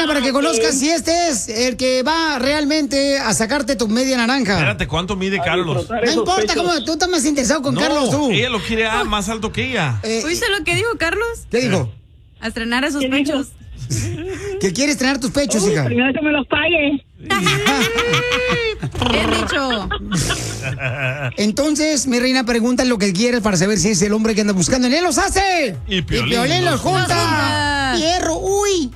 para que conozcas si este es el que va realmente a sacarte tu media naranja. Espérate, ¿cuánto mide Carlos? No importa cómo tú estás más interesado con Carlos, tú. Ella lo quiere más alto que ella. ¿Oíste lo que dijo Carlos? ¿Qué dijo? A estrenar esos pechos. Que quiere estrenar tus pechos, hija. Primero que me los pague. Bien dicho. Entonces, mi reina, pregunta lo que quieres para saber si es el hombre que anda buscando. ¡En él los hace! Y Piolín los junta. ¡Hierro! ¡Uy!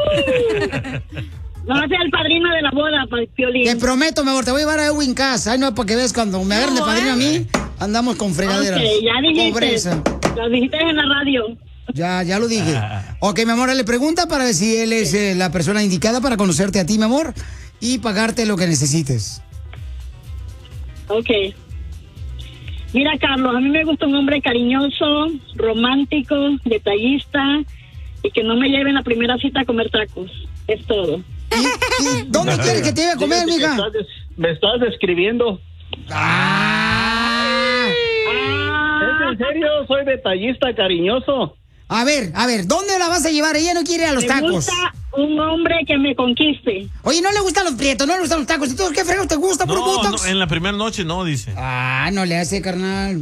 No va a ser el padrino de la boda, Piolín. Te prometo, mi amor, te voy a llevar a Edwin Cass. Ay, no, para que veas cuando me agarren de padrino a mí, andamos con fregaderas. Ok, ya dijiste. Pobreza. Lo dijiste en la radio. Ya lo dije. Ok, mi amor, le pregunta para ver si él es la persona indicada para conocerte a ti, mi amor, y pagarte lo que necesites. Ok. Mira, Carlos, a mí me gusta un hombre cariñoso, romántico, detallista y que no me lleve en la primera cita a comer tacos. Es todo. ¿Y dónde quieres que te lleve a comer, mija? Me estás describiendo. Ah. ¿Es en serio? Soy detallista, cariñoso. A ver, ¿dónde la vas a llevar? Ella no quiere ir a los tacos. Me gusta un hombre que me conquiste. Oye, no le gustan los prietos, no le gustan los tacos. ¿Y tú qué fregos te gusta por botox? No, en la primera noche no, dice. No le hace, carnal.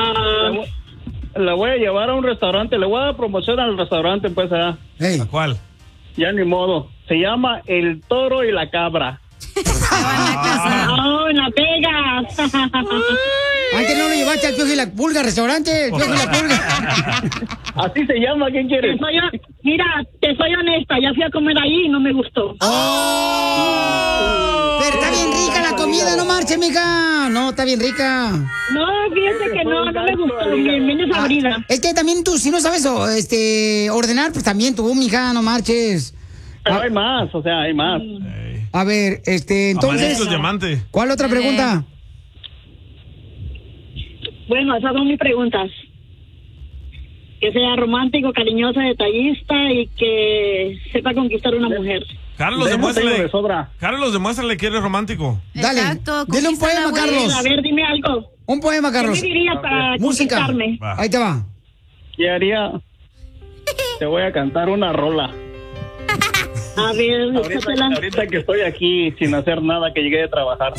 La voy a llevar a un restaurante, le voy a dar promoción al restaurante, pues, ¿A cuál? Ya ni modo. Se llama El Toro y la Cabra. ¡Oh, en Las Vegas! Antes no lo llevaste al Piojo y la Pulga restaurante, el Piojo y la Pulga. Así se llama, ¿quién quiere? Mira, te soy honesta, ya fui a comer ahí y no me gustó. Pero está bien rica la comida, no marches, mija. No, está bien rica. No, fíjate que no me gustó, bien desabrida. Es que también tú, si no sabes ordenar, pues también tú, mija, no marches. Pero hay más, o sea, hay más. A ver, entonces, diamante. ¿cuál otra pregunta? Bueno, esas son mis preguntas. Que sea romántico, cariñoso, detallista y que sepa conquistar a una mujer. Carlos, demuéstrale que eres romántico. Dale, dile un poema, Carlos. A ver, dime algo. Un poema, Carlos. ¿Qué me dirías para música? conquistarme? Ahí te va. ¿Qué haría? Te voy a cantar una rola. A ver, ahorita que estoy aquí sin hacer nada, que llegué de trabajar.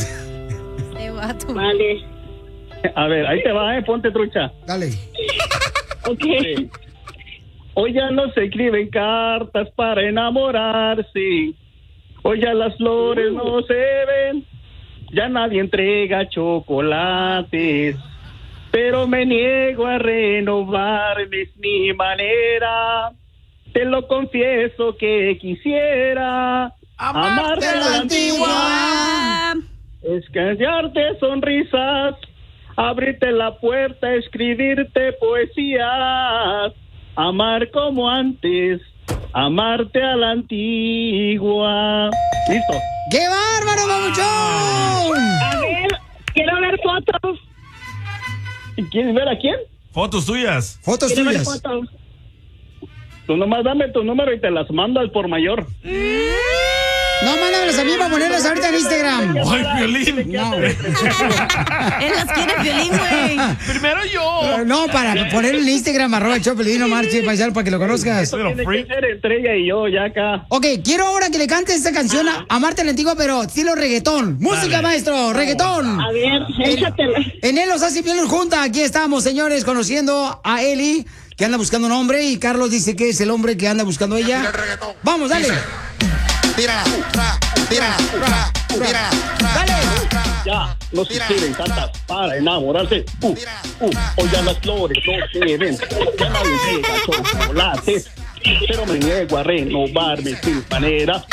Vale. A ver, ahí te va, ponte trucha. Dale. Ok. Sí. Hoy ya no se escriben cartas para enamorarse. Hoy ya las flores no se ven. Ya nadie entrega chocolates. Pero me niego a renovarme, es mi manera. Te lo confieso que quisiera amarte a la antigua. Escanciarte sonrisas, abrirte la puerta, escribirte poesías, amar como antes, amarte a la antigua. ¿Listo? ¡Qué bárbaro, babuchón! A ver, quiero ver fotos. ¿Quieres ver a quién? Fotos tuyas. Fotos Quiero ver tuyas. fotos. Tú nomás dame tu número y te las mando al por mayor. No, mándamelas a mí para ponerlas ahorita en Instagram. ¡Ay, Piolín! No. Él las quiere Piolín, güey. Primero yo. No, para poner en Instagram, @Chopelín, no marche, paisano, para que lo conozcas. Tiene que ser entre ella y yo, ya acá. Ok, quiero ahora que le cantes esta canción a Amarte a la Antigua, pero estilo reggaetón. Música, maestro, reggaetón. A ver, échatela. En él los hace Piolín junta. Aquí estamos, señores, conociendo a Eli, que anda buscando un hombre, y Carlos dice que es el hombre que anda buscando a ella. Vamos, dale. Tírala, tírala, tírala, dale. Ya, no se escriben cartas para enamorarse. Hoy ya las flores no se ven. Ya nadie llega chocolates. Pero me niego a renovarme sin manera.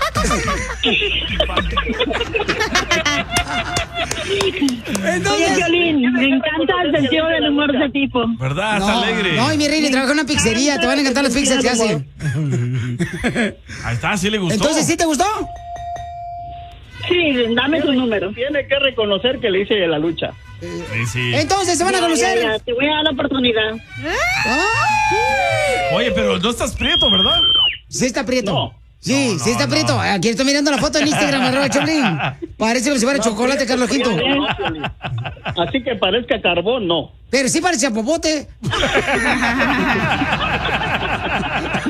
Oye, Piolín, me encanta el sentido del humor de ese tipo. ¿Verdad? Está alegre. No, y mi reina, trabaja en una pizzería. Te van a encantar las pizzas que hace. Ahí está, sí le gustó. Entonces, ¿sí te gustó? Sí, dame tu número. Tiene que reconocer que le hice la lucha. Sí, sí. Entonces, ¿se van a conocer? Ya, te voy a dar la oportunidad. Oye, pero no estás prieto, ¿verdad? Sí está prieto. No. Sí, sí está prieto. Aquí estoy mirando la foto en Instagram, @Choplin. Parece como si fuera chocolate, Carlos Quinto. Así que parezca carbón, no. Pero sí parece a popote.